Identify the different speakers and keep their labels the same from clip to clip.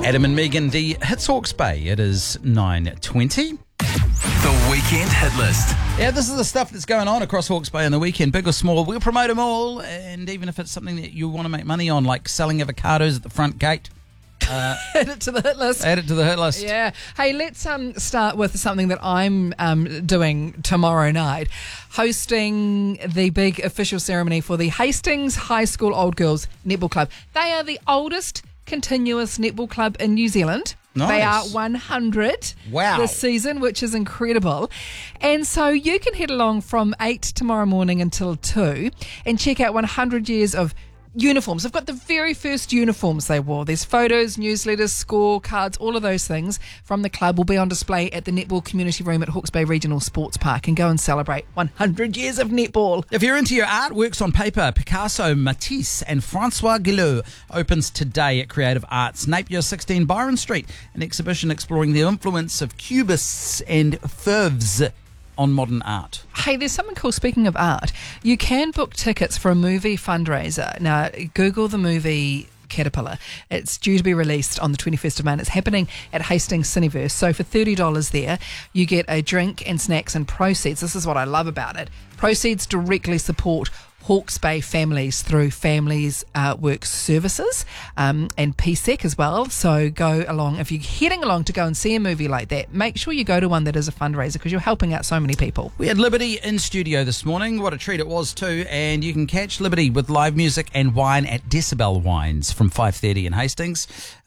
Speaker 1: Adam and Megan, the Hits Hawke's Bay. It is 9:20.
Speaker 2: The Weekend Hit List.
Speaker 1: Yeah, this is the stuff that's going on across Hawke's Bay on the weekend, big or small. We'll promote them all, and even if it's something that you want to make money on, like selling avocados at the front gate,
Speaker 3: Add it to the hit list.
Speaker 1: add it to the hit list.
Speaker 3: Yeah. Hey, let's start with something that I'm doing tomorrow night, hosting the big official ceremony for the Hastings High School Old Girls Netball Club. They are the oldest continuous netball club in New Zealand.
Speaker 1: Nice.
Speaker 3: They are 100 this season, which is incredible. And so you can head along from 8 tomorrow morning until 2 and check out 100 years of uniforms. I've got the very first uniforms they wore. There's photos, newsletters, scorecards, all of those things from the club will be on display at the Netball Community Room at Hawke's Bay Regional Sports Park, and go and celebrate 100 years of netball.
Speaker 1: If you're into your artworks on paper, Picasso, Matisse and Francois Guillot opens today at Creative Arts, Napier 16 Byron Street, an exhibition exploring the influence of cubists and fauves on modern art.
Speaker 3: Hey, there's something cool. Speaking of art, you can book tickets for a movie fundraiser. Now, Google the movie Caterpillar. It's due to be released on the 21st of May. It's happening at Hastings Cineverse. So for $30 there, you get a drink and snacks, and proceeds. This is what I love about it. Proceeds directly support Hawke's Bay families through Families Work Services and PSEC as well. So go along. If you're heading along to go and see a movie like that, make sure you go to one that is a fundraiser, because you're helping out so many people.
Speaker 1: We had Liberty in studio this morning. What a treat it was too. And you can catch Liberty with live music and wine at Decibel Wines from 5:30 in Hastings.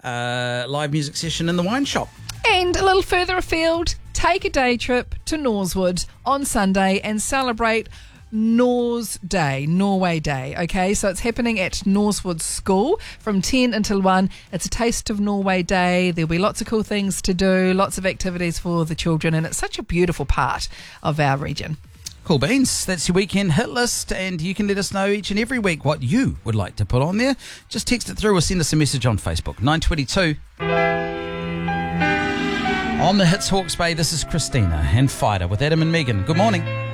Speaker 1: Live music session in the wine shop.
Speaker 3: And a little further afield, take a day trip to Norsewood on Sunday and celebrate Norse Day, Norway Day, okay? So it's happening at Norsewood School from 10 until 1. It's a taste of Norway Day. There'll be lots of cool things to do, lots of activities for the children, and it's such a beautiful part of our region.
Speaker 1: Cool beans. That's your weekend hit list, and you can let us know each and every week what you would like to put on there. Just text it through or send us a message on Facebook. 9:22. On the Hits Hawke's Bay, this is Christina and Fighter with Adam and Megan. Good morning.